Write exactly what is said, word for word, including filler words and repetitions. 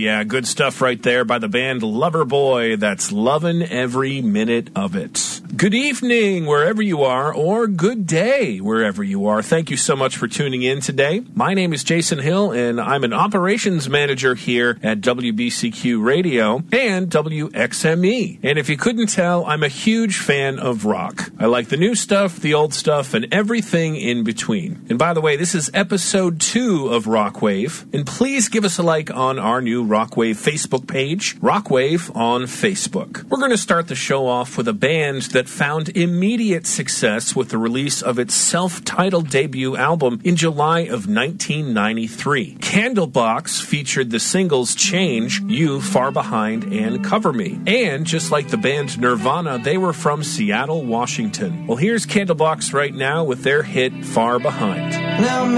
yeah, good stuff right there by the band Loverboy. That's lovin' every minute of it. Good evening, wherever you are, or good day, wherever you are. Thank you so much for tuning in today. My name is Jason Hill, and I'm an operations manager here at W B C Q Radio and W X M E. And if you couldn't tell, I'm a huge fan of rock. I like the new stuff, the old stuff, and everything in between. And by the way, this is episode two of Rockwave. And please give us a like on our new Rockwave Facebook page, Rockwave on Facebook. We're going to start the show off with a band that found immediate success with the release of its self-titled debut album in July of nineteen ninety-three. Candlebox featured the singles Change, You, Far Behind, and Cover Me. And just like the band Nirvana, they were from Seattle, Washington. Well, here's Candlebox right now with their hit Far Behind. Now